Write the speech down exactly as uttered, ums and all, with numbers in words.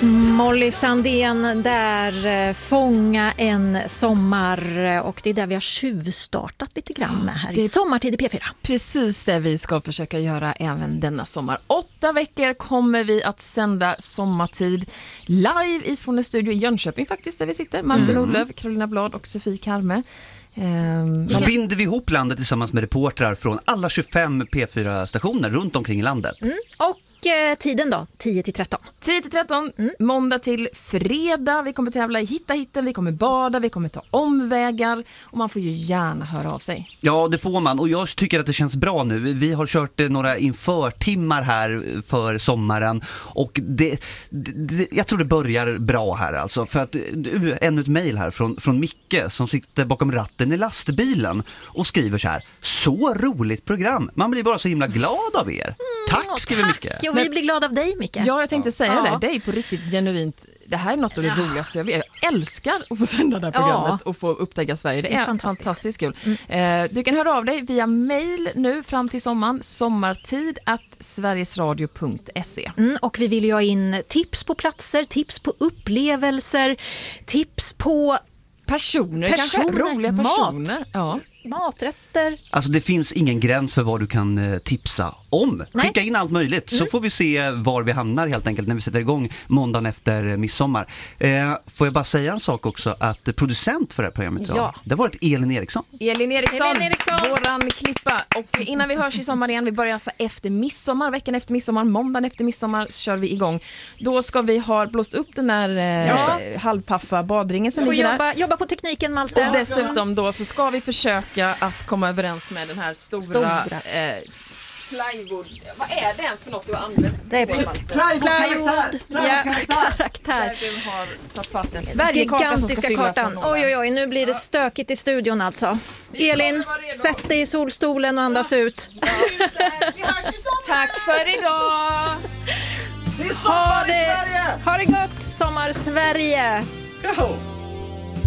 Molly Sandén där, Fånga en sommar, och det är där vi har tjuvstartat lite grann med här i Sommartid i P fyra. Precis det vi ska försöka göra även denna sommar. Åtta veckor kommer vi att sända Sommartid live ifrån en studio i Jönköping faktiskt, där vi sitter. Martin mm. Olöv, Carolina Blad och Sofie Karme. Um, Så binder vi ihop landet tillsammans med reportrar från alla tjugofem P fyra-stationer runt omkring i landet. Mm. Och tiden då? tio till tretton. tio till tretton, mm. måndag till fredag. Vi kommer tävla i Hitta hitten, vi kommer bada, vi kommer ta omvägar. Och man får ju gärna höra av sig. Ja, det får man. Och jag tycker att det känns bra nu. Vi har kört några införtimmar här för sommaren. Och det, det, jag tror det börjar bra här alltså. För att ännu ett mejl här från, från Micke som sitter bakom ratten i lastbilen och skriver så här: så roligt program. Man blir bara så himla glad av er. Mm, tack, skriver Micke. Och vi blir glada av dig, Micke. Ja, jag tänkte säga ja. det. Det är på riktigt genuint. Det här är något av det ja. roligaste jag vet. Jag älskar att få sända det här programmet ja. och få upptäcka Sverige. Det, det är, är fantastiskt, fantastiskt kul. Mm. Du kan höra av dig via mail nu fram till sommaren. sommartid at sverigesradio punkt se. Mm, och vi vill ju ha in tips på platser, tips på upplevelser, tips på personer, personer kanske roliga personer. Mat. Ja. Maträtter. Alltså det finns ingen gräns för vad du kan eh, tipsa om. Nej. Skicka in allt möjligt mm. så får vi se var vi hamnar helt enkelt när vi sätter igång måndagen efter midsommar. Eh, får jag bara säga en sak också, att producent för det här programmet idag, ja. det har varit Elin Eriksson. Elin Eriksson, Elin Eriksson, våran klippa. Och innan vi hörs i sommar igen, vi börjar alltså efter midsommar, veckan efter midsommar, måndagen efter midsommar kör vi igång. Då ska vi ha blåst upp den där eh, ja. halvpaffa badringen som får ligger jobba, där. jobba på tekniken, Malte. Och dessutom då så ska vi försöka att komma överens med den här stora, stora. Eh, plywood. Vad är det ens för något du har använt? Det är plywood. Ja, karaktär. Du har satt fast en Sverigekarta gigantiska som ska kartan. Oj, oj, oj, nu blir det stökigt i studion alltså. Elin, sätt dig i solstolen och andas ut. Tack för idag. Det är sommar i Sverige. Ha det gott, Sommar Sverige.